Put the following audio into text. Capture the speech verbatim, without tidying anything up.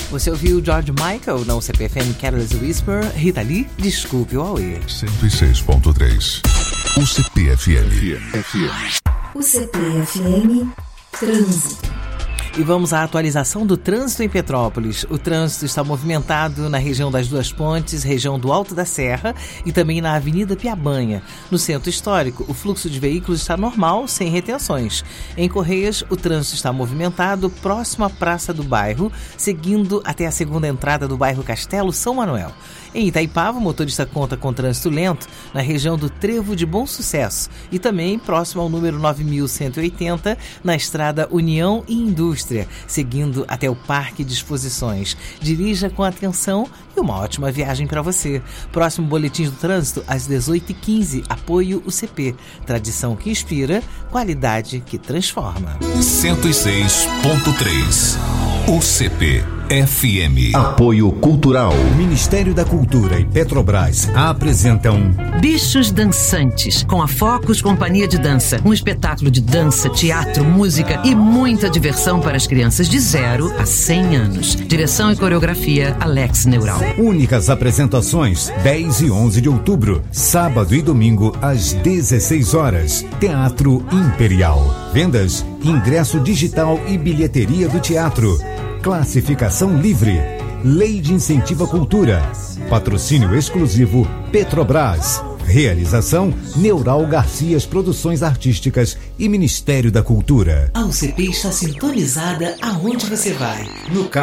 Você ouviu George Michael na U C P F M Careless Whisper, Rita Lee, Desculpe o Aue. cento e seis ponto três U C P F M. U C P F M Trânsito. E vamos à atualização do trânsito em Petrópolis. O trânsito está movimentado na região das Duas Pontes, região do Alto da Serra e também na Avenida Piabanha. No centro histórico, o fluxo de veículos está normal, sem retenções. Em Correias, o trânsito está movimentado próximo à Praça do Bairro, seguindo até a segunda entrada do bairro Castelo São Manuel. Em Itaipava, o motorista conta com trânsito lento na região do Trevo de Bom Sucesso e também próximo ao número nove mil cento e oitenta na estrada União e Indústria, seguindo até o Parque de Exposições. Dirija com atenção e uma ótima viagem para você. Próximo Boletim do Trânsito às dezoito e quinze. Apoio U C P. Tradição que inspira, qualidade que transforma. cento e seis ponto três U C P F M. Apoio Cultural. Ministério da Cultura e Petrobras apresentam Bichos Dançantes, com a Focus Companhia de Dança. Um espetáculo de dança, teatro, música e muita diversão para as crianças de zero a cem anos. Direção e coreografia, Alex Neural. Únicas apresentações dez e onze de outubro, sábado e domingo às dezesseis horas. Teatro Imperial. Vendas, ingresso digital e bilheteria do teatro. Classificação livre. Lei de Incentivo à Cultura. Patrocínio exclusivo Petrobras. Realização Neural Garcias Produções Artísticas e Ministério da Cultura. A U C P está sintonizada aonde você vai. No